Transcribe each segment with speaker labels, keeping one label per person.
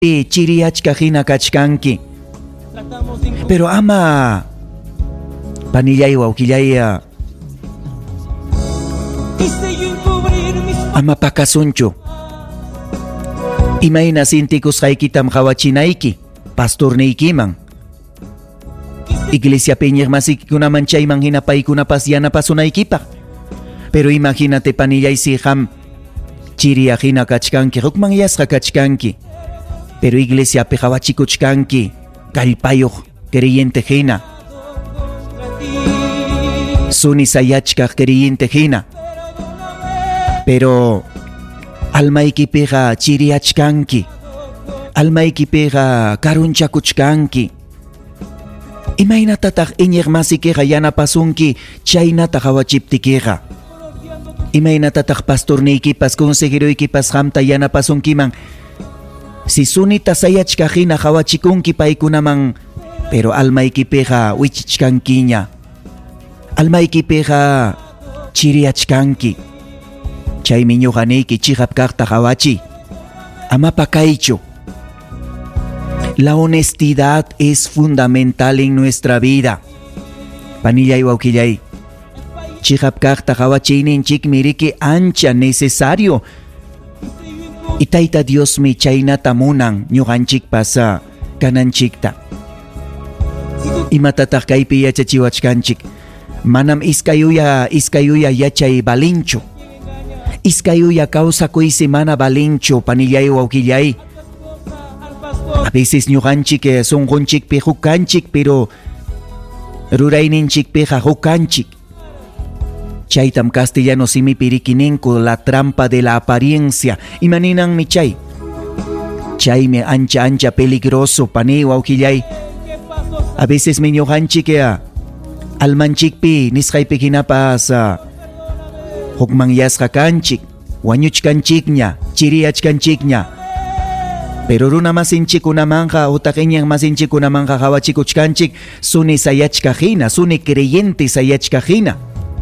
Speaker 1: chiriachka hina kachkanki. Pero ama panillay wawkillay ama pakasunchu. Imayna sintikusqaykitam hawachinayki pastorniykiman. Iglesia piñiqmasikunaman chayman hinapaykunapas yanapasunaykipaq. Pero imagínate panillay si ham chiria hina kachkanki, hukman yasqa kachkanki. Pero iglesia pi hawachikuchkanki kallpayuq creyente hina. Suni sayachkaq creyente hina. Pero almaykipiqa chiriachkanki, almaykipiqa karunchakuchkanki. Imaynatataq iñiqmasikiqa yanapasunki chaynata hawachiptikiqa. Imaynatataq pastorniykipas consejeruykipas hamta yanapasunkiman. Si sunita sayachka hina hawachikunki paykunaman, pero almaykipiqa wichichkankiña, almaykipiqa chiriachkanki. Chaymi ñuqaniyki chihap kaqta hawachi. Ama pakaychu. La honestidad es fundamental en nuestra vida. Panillay wawkillay, chihap kaqta hawachiyninchik miriki ancha necesario. Y tayta Dios mi chaynata munan ñuqanchikpas kananchikta. Imatataq kaypi yachachiwachkanchik. Manam iskayuya yachay balinchu. Iskayuya kawsakuysi mana balinchu panillay wawkillay. A veces ñuqanchik sunqunchikpi hukanchik, pero rurayninchikpiqa hukanchik. Chaytam castellano simipi rikininku la trampa de la apariencia. Imaninanmi chay. Chaymi ancha peligroso pani wawkillay. A veces mi ñuqanchik almanchikpi nisqaypi hinapas hukman yasqa kanchik, wañuchkanchikña, chiriachkanchikña. Pero runa masinchikunamanja utaq iñan masinchikunamanja hawachikuchkanchik suni sayachka hina, suni creyente sayachka hina.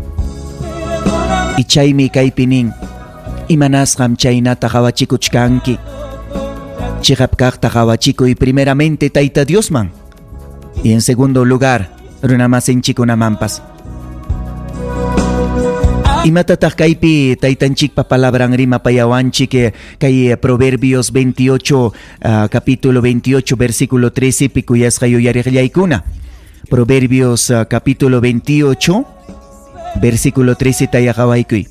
Speaker 1: Y chaymi kaypi nin, imanasqam chaynata hawachikuchkanki. Chihap kaqta hawachikuy primeramente tayta Diosman. Y en segundo lugar, runa masinchikunamanpas. Imatataq kaypi taytanchikpa palabran rimapayawanchik kay Proverbios 28, capítulo 28, versículo 13 pikuyasqa yuyariqllaykuna. Proverbios capítulo 28, versículo 13 tayaqawaykuy.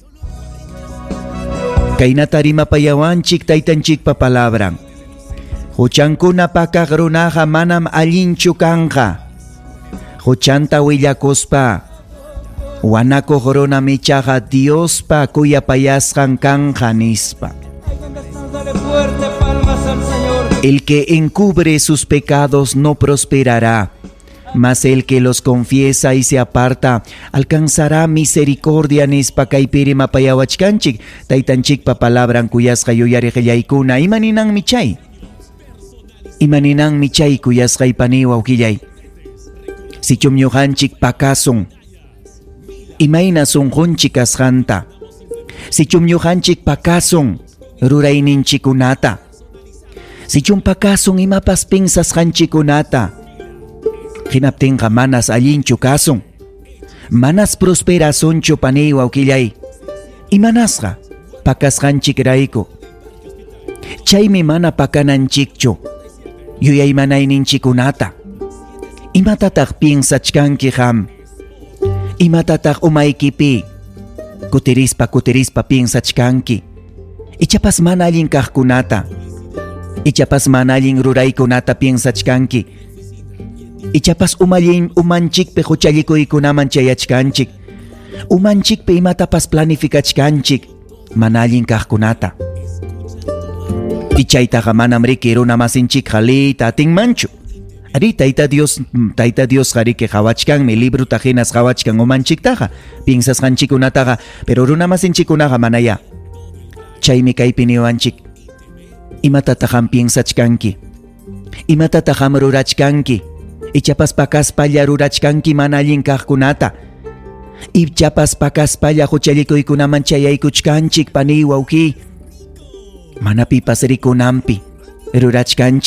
Speaker 1: Kaynata rimapayawanchik taytanchikpa palabran. Huchankuna pakaq runaqa manam allinchu kanqa. Huchanta willakuspa wanakuq runa michaqa Diospa kuyapayasqan kanqa nispa. El que encubre sus pecados no prosperará, mas el que los confiesa y se aparta alcanzará misericordia nispa kaypi rimapayawachkanchik taytanchikpa palabran kuyasqa yuyariqllaykuna. Imaninanmi chay. Imaninanmi chay kuyasqaypani wawkillay. Sichum ñuqanchik pakasun, imayna sunqunchik asqanta. Sichum ñuqanchik pakasun rurayninchikunata. Sichum pakasun imapas pinsasqanchikunata. Hinaptinqa manas allinchu kasun. Manas prosperasunchu pani wawkillay. Imanasqa pakasqanchikrayku. Chaymi mana pakananchikchu yuyaymanayninchikunata. Imatataq pinsachkanki ham. Imatataq umaykipi kutirispa pinsachkanki. Ichapas mana allin kaqkunata, ichapas mana allin ruraykunata pinsachkanki. Ichapas umanchikpi huchallikuykunaman chayachkanchik. Umanchikpi imatapas planifikachkanchik mana allin kaqkunata. Ichaytaqa manam riki runa masinchik halita atinmanchu. Ari tayta Dios hariki hawachkanmi libro tajinas hawachkan umanchiktaqa pinsasqanchikunataqa, pero runa masinchikunaqa manaya. Chaymi kaypi niwanchik, imatataqam pinsachkanki, imatataqam rurachkanki, ichapas pakaspalla rurachkanki mana allin kaqkunata, ichapas pakaspalla huchallikuykunaman chayaykuchkanchik pani wawki, mana pipas rikunampi, rurachkanchik